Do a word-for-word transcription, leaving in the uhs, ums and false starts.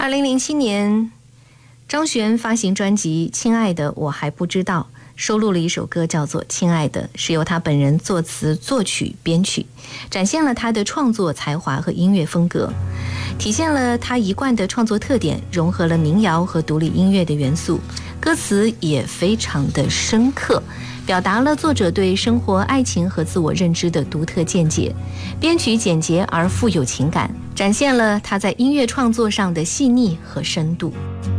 二零零七年，张悬发行专辑《亲爱的我还不知道》，收录了一首歌叫做《亲爱的》，是由他本人作词、作曲、编曲，展现了他的创作才华和音乐风格，体现了他一贯的创作特点，融合了民谣和独立音乐的元素，歌词也非常的深刻，表达了作者对生活、爱情和自我认知的独特见解，编曲简洁而富有情感，展现了他在音乐创作上的细腻和深度。